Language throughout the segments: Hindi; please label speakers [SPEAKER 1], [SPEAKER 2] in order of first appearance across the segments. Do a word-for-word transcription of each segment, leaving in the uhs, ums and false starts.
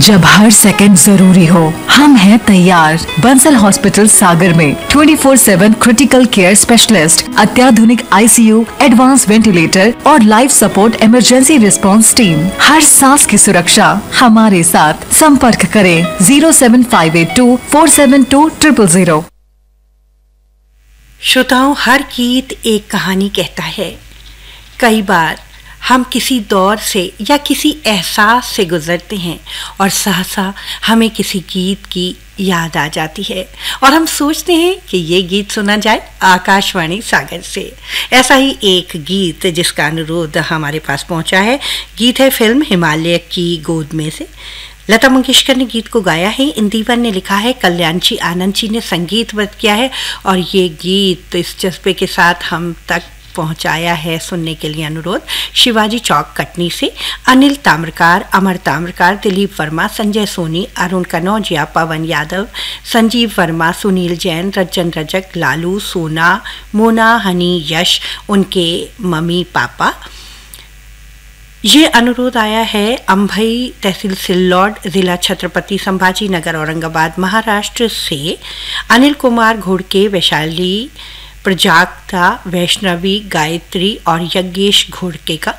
[SPEAKER 1] जब हर सेकंड जरूरी हो, हम हैं तैयार। बंसल हॉस्पिटल सागर में चौबीस सात क्रिटिकल केयर स्पेशलिस्ट, अत्याधुनिक आईसीयू, एडवांस वेंटिलेटर और life support emergency response team. हर सांस की सुरक्षा हमारे साथ। संपर्क करें zero seven five eight to four seven to triple zero.
[SPEAKER 2] श्रोताओं, हर गीत एक कहानी कहता है। कई बार हम किसी दौर से या किसी एहसास से गुजरते हैं और सहसा हमें किसी गीत की याद आ जाती है और हम सोचते हैं कि ये गीत सुना जाए आकाशवाणी सागर से। ऐसा ही एक गीत जिसका अनुरोध हमारे पास पहुंचा है, गीत है फिल्म हिमालय की गोद में से। लता मंगेशकर ने गीत को गाया है, इंदिवर ने लिखा है, कल्याणजी आनंद जी ने संगीतबद्ध किया है और ये गीत इस जज्बे के साथ हम तक पहुंचाया है सुनने के लिए अनुरोध शिवाजी चौक कटनी से अनिल ताम्रकार, अमर ताम्रकार, दिलीप वर्मा, संजय सोनी, अरुण कनौजिया, पवन यादव, संजीव वर्मा, सुनील जैन, रज्जन रजक, लालू, सोना, मोना, हनी, यश, उनके मम्मी पापा। ये अनुरोध आया है अंभई तहसील सिल्लौड, जिला छत्रपति संभाजी नगर, औरंगाबाद, महाराष्ट्र से अनिल कुमार घोड़के, वैशाली प्रजाक्ता, वैष्णवी, गायत्री और यज्ञेश घोड़के का।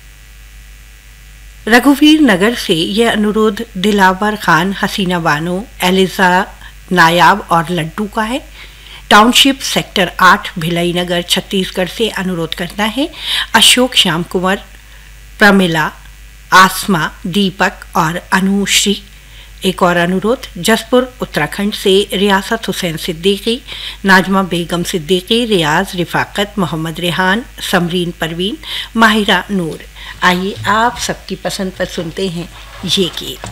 [SPEAKER 2] रघुवीर नगर से यह अनुरोध दिलावर खान, हसीना बानो, एलिजा नायाब और लड्डू का है। टाउनशिप सेक्टर आठ, भिलाई नगर, छत्तीसगढ़ से अनुरोध करना है अशोक श्याम कुंवर, प्रमिला, आसमा, दीपक और अनुश्री। एक और अनुरोध जसपुर उत्तराखंड से रियासत हुसैन सिद्दीकी, नाजमा बेगम सिद्दीकी, रियाज, रिफाकत, मोहम्मद रेहान, समरीन परवीन, माहिरा नूर। आइए आप सबकी पसंद पर सुनते हैं ये गीत।